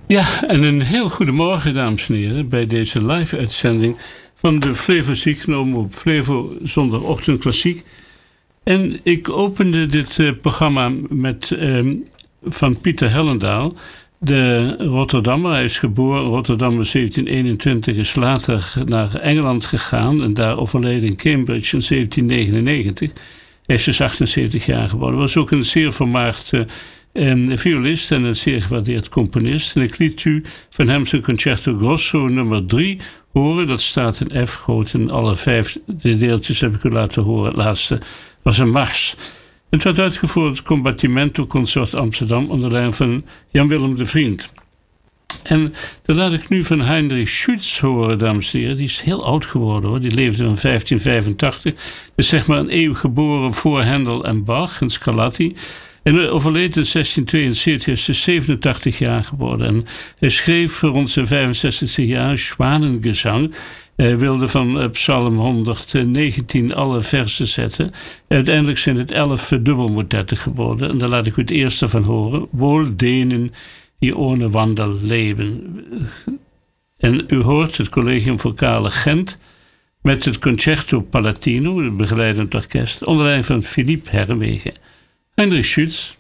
Ja, en een heel goedemorgen, dames en heren, bij deze live-uitzending van de Flevo Ziek, genomen op Flevo Zondagochtend Klassiek. En ik opende dit programma met van Pieter Hellendaal, de Rotterdammer. Hij is geboren in Rotterdam in 1721, is later naar Engeland gegaan en daar overleden in Cambridge in 1799. Hij is dus 78 jaar geworden. Was ook een zeer vermaard violist en een zeer gewaardeerd componist. En ik liet u van hem zijn Concerto Grosso nummer 3 horen. Dat staat in F groot en alle 5 de deeltjes heb ik u laten horen. Het laatste was een mars. Het werd uitgevoerd het Combattimento Consort Amsterdam onder leiding van Jan-Willem de Vriend. En dan laat ik nu van Heinrich Schütz horen, dames en heren. Die is heel oud geworden hoor. Die leefde van 1585. Dus zeg maar een eeuw geboren voor Händel en Bach en Scarlatti. En overleed in 1672, is dus 87 jaar geworden. En hij schreef rond zijn 65 jaar Schwanengezang. Hij wilde van Psalm 119 alle versen zetten. Uiteindelijk zijn het 11 dubbelmotetten geworden. En daar laat ik u het eerste van horen. Wohl denen die ohne Wandel leven. En u hoort het Collegium Vocale Gent met het Concerto Palatino, het begeleidend orkest, onder leiding van Philippe Herwegen. Heinrich Schütz.